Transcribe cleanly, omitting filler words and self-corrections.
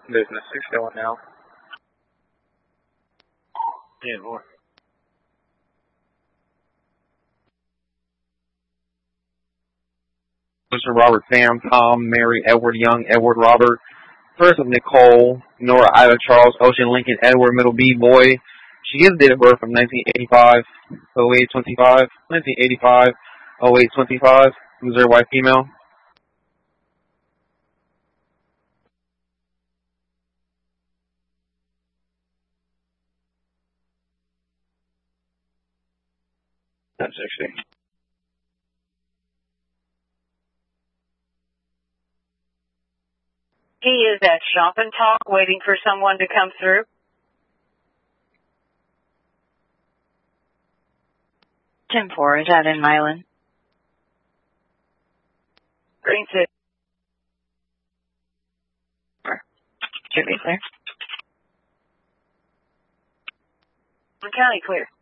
Business, you're showing now. Yeah, more. Mr. Robert, Sam, Tom, Mary, Edward, Young, Edward, Robert. First of Nicole, Nora, Ida, Charles, Ocean, Lincoln, Edward, Middle B, Boy. She gives date of birth from 1985, 0825, 1985, 0825. Missouri, white, female. That's 60. He is at Shop and Talk waiting for someone to come through. 10-4, is that in Milan? Green City. Should be clear. County clear.